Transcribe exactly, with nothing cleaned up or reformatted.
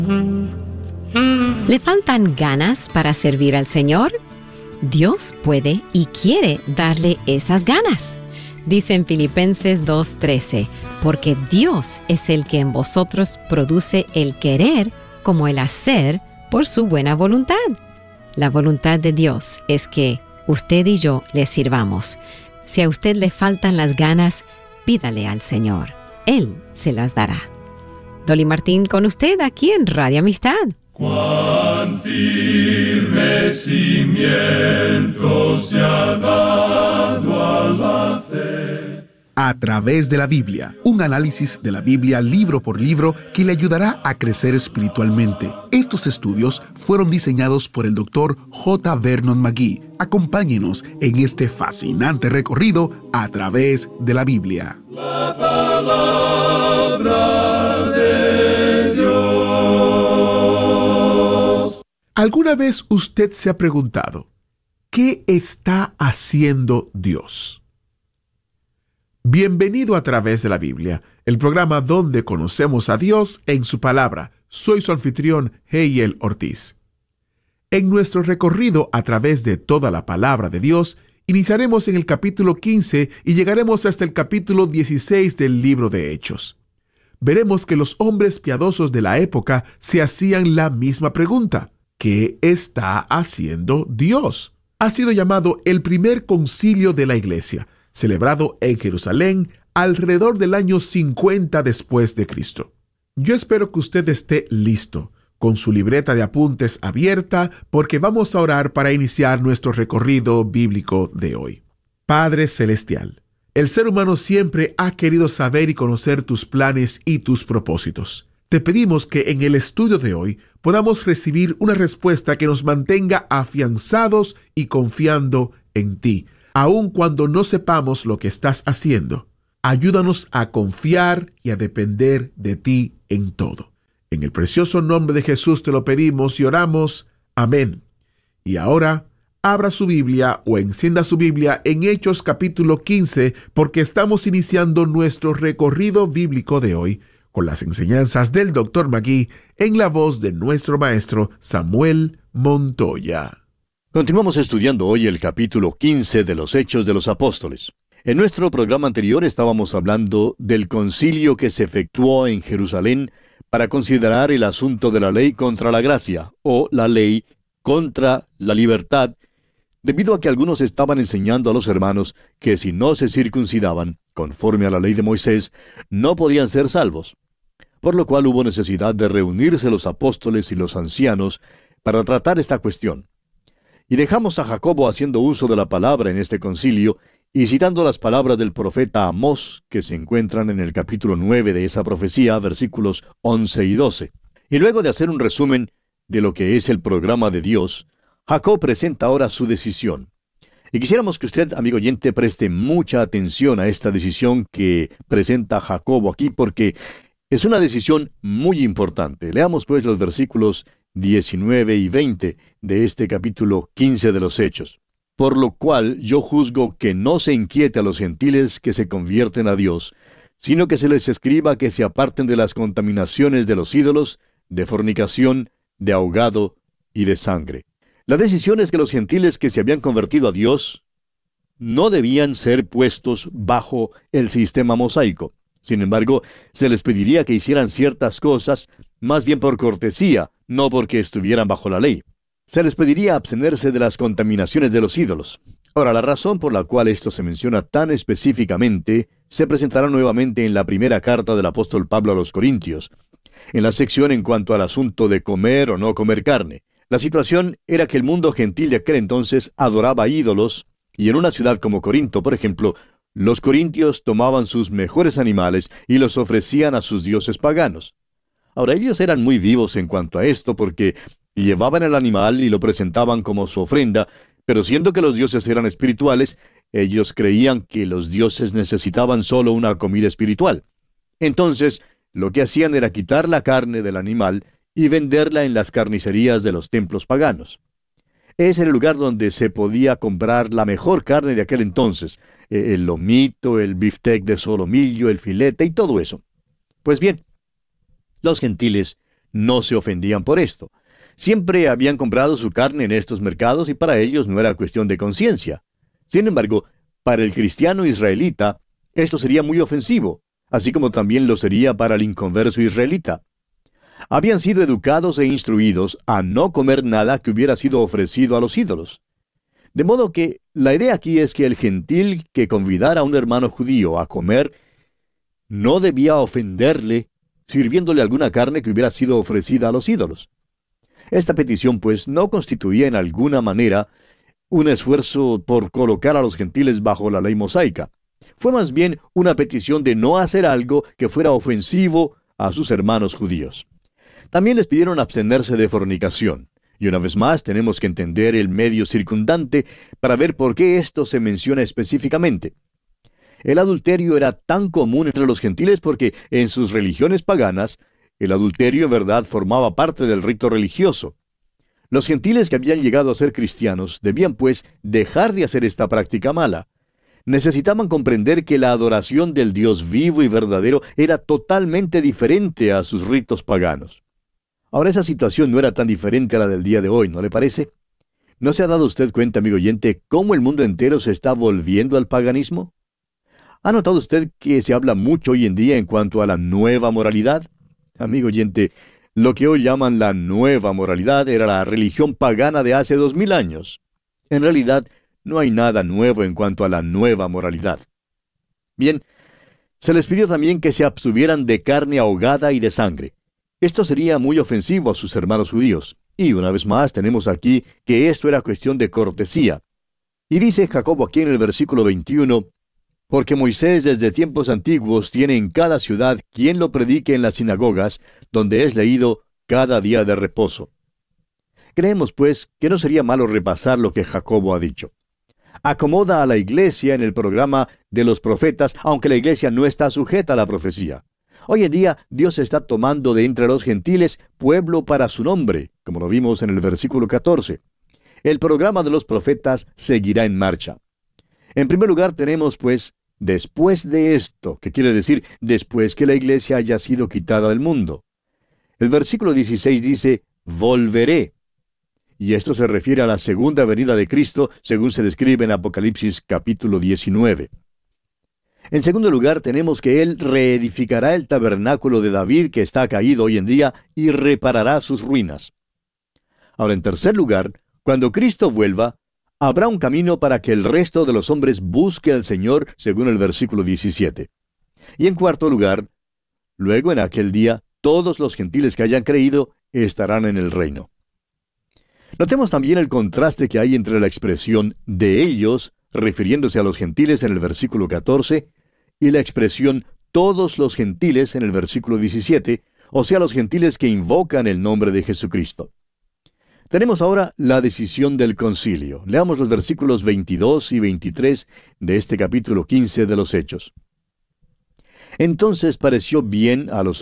¿Le faltan ganas para servir al Señor? Dios puede y quiere darle esas ganas. Dice en Filipenses dos trece, porque Dios es el que en vosotros produce el querer como el hacer por su buena voluntad. La voluntad de Dios es que usted y yo le sirvamos. Si a usted le faltan las ganas, pídale al Señor. Él se las dará. Dolly Martín con usted aquí en Radio Amistad. Cuán firme cimiento se ha dado a la fe. A través de la Biblia, un análisis de la Biblia libro por libro que le ayudará a crecer espiritualmente. Estos estudios fueron diseñados por el doctor J. Vernon McGee. Acompáñenos en este fascinante recorrido a través de la Biblia. La palabra de Dios. ¿Alguna vez usted se ha preguntado, ¿qué está haciendo Dios? Bienvenido a Través de la Biblia, el programa donde conocemos a Dios en su palabra. Soy su anfitrión, Heiel Ortiz. En nuestro recorrido a través de toda la palabra de Dios, iniciaremos en el capítulo quince y llegaremos hasta el capítulo dieciséis del libro de Hechos. Veremos que los hombres piadosos de la época se hacían la misma pregunta: ¿qué está haciendo Dios? Ha sido llamado el primer concilio de la Iglesia, celebrado en Jerusalén alrededor del año cincuenta después de Cristo. Yo espero que usted esté listo, con su libreta de apuntes abierta, porque vamos a orar para iniciar nuestro recorrido bíblico de hoy. Padre Celestial, el ser humano siempre ha querido saber y conocer tus planes y tus propósitos. Te pedimos que en el estudio de hoy podamos recibir una respuesta que nos mantenga afianzados y confiando en ti, aun cuando no sepamos lo que estás haciendo. Ayúdanos a confiar y a depender de ti en todo. En el precioso nombre de Jesús te lo pedimos y oramos. Amén. Y ahora, abra su Biblia o encienda su Biblia en Hechos capítulo quince, porque estamos iniciando nuestro recorrido bíblico de hoy con las enseñanzas del doctor McGee en la voz de nuestro maestro Samuel Montoya. Continuamos estudiando hoy el capítulo quince de los Hechos de los Apóstoles. En nuestro programa anterior estábamos hablando del concilio que se efectuó en Jerusalén para considerar el asunto de la ley contra la gracia, o la ley contra la libertad, debido a que algunos estaban enseñando a los hermanos que si no se circuncidaban, conforme a la ley de Moisés, no podían ser salvos. Por lo cual hubo necesidad de reunirse los apóstoles y los ancianos para tratar esta cuestión. Y dejamos a Jacobo haciendo uso de la palabra en este concilio y citando las palabras del profeta Amós, que se encuentran en el capítulo nueve de esa profecía, versículos once y doce. Y luego de hacer un resumen de lo que es el programa de Dios, Jacob presenta ahora su decisión. Y quisiéramos que usted, amigo oyente, preste mucha atención a esta decisión que presenta Jacobo aquí, porque es una decisión muy importante. Leamos pues los versículos diecinueve y veinte de este capítulo quince de los Hechos. Por lo cual yo juzgo que no se inquiete a los gentiles que se convierten a Dios, sino que se les escriba que se aparten de las contaminaciones de los ídolos, de fornicación, de ahogado y de sangre. La decisión es que los gentiles que se habían convertido a Dios no debían ser puestos bajo el sistema mosaico. Sin embargo, se les pediría que hicieran ciertas cosas, más bien por cortesía, no porque estuvieran bajo la ley. Se les pediría abstenerse de las contaminaciones de los ídolos. Ahora, la razón por la cual esto se menciona tan específicamente se presentará nuevamente en la primera carta del apóstol Pablo a los Corintios, en la sección en cuanto al asunto de comer o no comer carne. La situación era que el mundo gentil de aquel entonces adoraba ídolos, y en una ciudad como Corinto, por ejemplo, los corintios tomaban sus mejores animales y los ofrecían a sus dioses paganos. Ahora, ellos eran muy vivos en cuanto a esto porque llevaban el animal y lo presentaban como su ofrenda, pero siendo que los dioses eran espirituales, ellos creían que los dioses necesitaban solo una comida espiritual. Entonces, lo que hacían era quitar la carne del animal y venderla en las carnicerías de los templos paganos. Ese era el lugar donde se podía comprar la mejor carne de aquel entonces, el lomito, el biftec de solomillo, el filete y todo eso. Pues bien, los gentiles no se ofendían por esto. Siempre habían comprado su carne en estos mercados y para ellos no era cuestión de conciencia. Sin embargo, para el cristiano israelita, esto sería muy ofensivo, así como también lo sería para el inconverso israelita. Habían sido educados e instruidos a no comer nada que hubiera sido ofrecido a los ídolos. De modo que la idea aquí es que el gentil que convidara a un hermano judío a comer no debía ofenderle sirviéndole alguna carne que hubiera sido ofrecida a los ídolos. Esta petición, pues, no constituía en alguna manera un esfuerzo por colocar a los gentiles bajo la ley mosaica. Fue más bien una petición de no hacer algo que fuera ofensivo a sus hermanos judíos. También les pidieron abstenerse de fornicación. Y una vez más tenemos que entender el medio circundante para ver por qué esto se menciona específicamente. El adulterio era tan común entre los gentiles porque en sus religiones paganas, el adulterio en verdad formaba parte del rito religioso. Los gentiles que habían llegado a ser cristianos debían pues dejar de hacer esta práctica mala. Necesitaban comprender que la adoración del Dios vivo y verdadero era totalmente diferente a sus ritos paganos. Ahora, esa situación no era tan diferente a la del día de hoy, ¿no le parece? ¿No se ha dado usted cuenta, amigo oyente, cómo el mundo entero se está volviendo al paganismo? ¿Ha notado usted que se habla mucho hoy en día en cuanto a la nueva moralidad? Amigo oyente, lo que hoy llaman la nueva moralidad era la religión pagana de hace dos mil años. En realidad, no hay nada nuevo en cuanto a la nueva moralidad. Bien, se les pidió también que se abstuvieran de carne ahogada y de sangre. Esto sería muy ofensivo a sus hermanos judíos. Y una vez más tenemos aquí que esto era cuestión de cortesía. Y dice Jacobo aquí en el versículo veintiuno, porque Moisés desde tiempos antiguos tiene en cada ciudad quien lo predique en las sinagogas, donde es leído cada día de reposo. Creemos, pues, que no sería malo repasar lo que Jacobo ha dicho. Acomoda a la iglesia en el programa de los profetas, aunque la iglesia no está sujeta a la profecía. Hoy en día, Dios está tomando de entre los gentiles pueblo para su nombre, como lo vimos en el versículo catorce. El programa de los profetas seguirá en marcha. En primer lugar tenemos, pues, después de esto, que quiere decir después que la iglesia haya sido quitada del mundo. El versículo dieciséis dice, volveré. Y esto se refiere a la segunda venida de Cristo, según se describe en Apocalipsis capítulo diecinueve. En segundo lugar, tenemos que Él reedificará el tabernáculo de David que está caído hoy en día y reparará sus ruinas. Ahora, en tercer lugar, cuando Cristo vuelva, habrá un camino para que el resto de los hombres busque al Señor, según el versículo diecisiete. Y en cuarto lugar, luego en aquel día, todos los gentiles que hayan creído estarán en el reino. Notemos también el contraste que hay entre la expresión de ellos, refiriéndose a los gentiles en el versículo catorce, y la expresión todos los gentiles en el versículo diecisiete, o sea, los gentiles que invocan el nombre de Jesucristo. Tenemos ahora la decisión del concilio. Leamos los versículos veintidós y veintitrés de este capítulo quince de los Hechos. Entonces pareció bien a los